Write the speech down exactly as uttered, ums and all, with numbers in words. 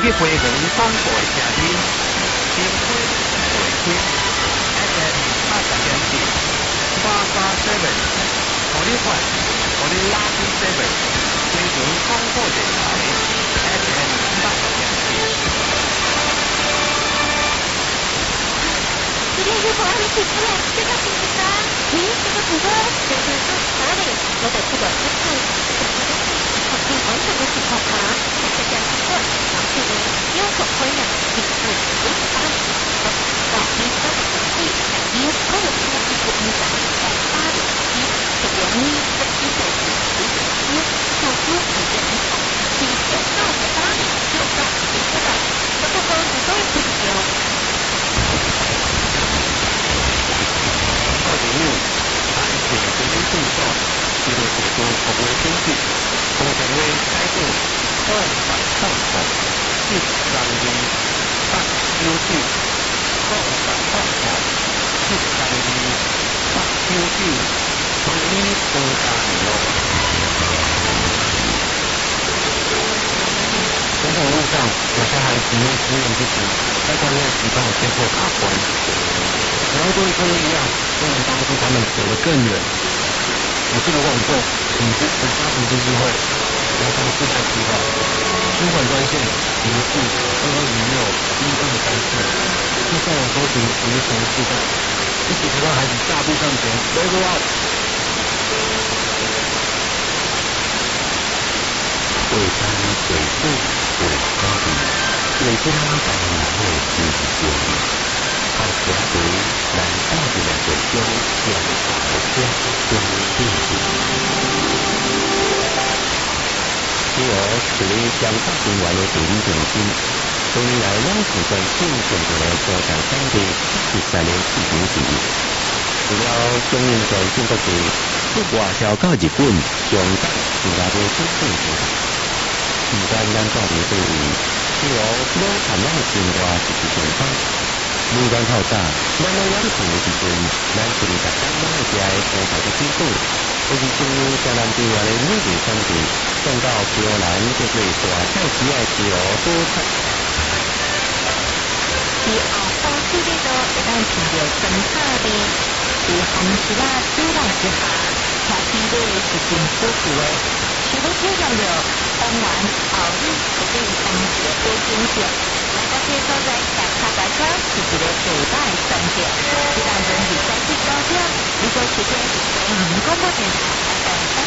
去回红广播的声音，新辉回听 F M 八十点七，八八 seven， 互你发，互你拉起 seven， 回红广播电台 F M 八十点七。 今天如果你提出来，这个是啥？咦，这个主播就是说哪里？我得去找一看，这个这个好像完全都是好卡，这个是错，然后呢，又可亏了，你是不是八十？哇，你这个东西，你可有看到这个你讲的在八十七，这个你这个是十九七，小猪你这一看，你就到了八十，就到你知道，这个东西都是不行。 二零六，安全国民动作，记录活动服务经济，我成为该部二百上口，一三零八九九，二百上口，一三零八九九，从你多大了？传统路上，有些孩子因为资源不足，在关键时刻被迫卡关。然后对他们一样，都能帮助他们走得更远。我是罗广仲，你支持家庭基金会活动世代计划，捐款专线零四二二零六一二三四，或上网搜寻儿童世代，一起陪伴孩子大步向前 ，Level Up。 为山水树为高地，为中央百年会经济建立。好峡谷南大的两个州两大国家中并行。此后，处理乡下人员的地理中心，多年来两次专线选择了高山山地十三年四平时，除了中原全省各地，不外销到日本、香港、新加坡等地市场。不但咱造成对比，此后老产咱的生活一直上升。民间透早，咱来养豚的时阵，咱就是逐天买食的蔬菜的水果，就是从江南地外的每个产地送到潮南各类大菜市的时候多菜。 伫后方区域都会当看到生草地，伫红石仔遮挡之下，夏天都是真舒服的。除了体验着当然后日就可以当一个好景色。来到这所在，大卡大车是一个最大的选择。一旦人是三七九点，如果时间是北云广播电台。